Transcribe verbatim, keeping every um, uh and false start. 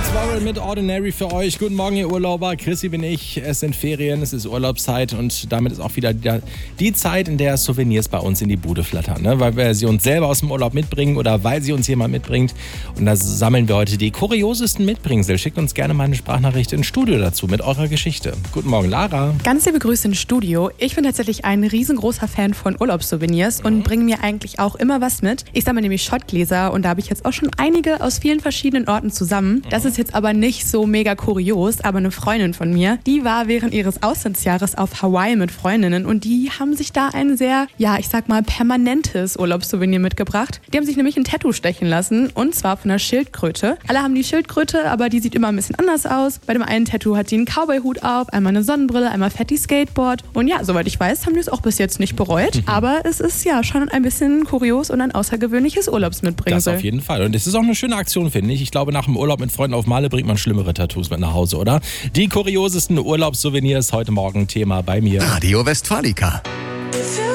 Warren mit Ordinary für euch. Guten Morgen, ihr Urlauber. Chrissy bin ich. Es sind Ferien, es ist Urlaubszeit und damit ist auch wieder die Zeit, in der Souvenirs bei uns in die Bude flattern. Ne? Weil wir sie uns selber aus dem Urlaub mitbringen oder weil sie uns jemand mitbringt. Und da sammeln wir heute die kuriosesten Mitbringsel. Schickt uns gerne mal eine Sprachnachricht ins Studio dazu mit eurer Geschichte. Guten Morgen, Lara. Ganz liebe Grüße ins Studio. Ich bin tatsächlich ein riesengroßer Fan von Urlaubssouvenirs und bringe mir eigentlich auch immer was mit. Ich sammle nämlich Schottgläser und da habe ich jetzt auch schon einige aus vielen verschiedenen Orten zusammen. Das ist jetzt aber nicht so mega kurios, aber eine Freundin von mir, die war während ihres Auslandsjahres auf Hawaii mit Freundinnen und die haben sich da ein sehr, ja, ich sag mal, permanentes Urlaubssouvenir mitgebracht. Die haben sich nämlich ein Tattoo stechen lassen und zwar von einer Schildkröte. Alle haben die Schildkröte, aber die sieht immer ein bisschen anders aus. Bei dem einen Tattoo hat sie einen Cowboy-Hut auf, einmal eine Sonnenbrille, einmal fetti Skateboard und ja, soweit ich weiß, haben die es auch bis jetzt nicht bereut, aber es ist ja schon ein bisschen kurios und ein außergewöhnliches Urlaubsmitbringsel. Das auf jeden Fall und es ist auch eine schöne Aktion, finde ich. Ich glaube, nach dem Urlaub mit Freunden auf Male bringt man schlimmere Tattoos mit nach Hause, oder? Die kuriosesten Urlaubssouvenirs heute Morgen Thema bei mir. Radio Westfalica.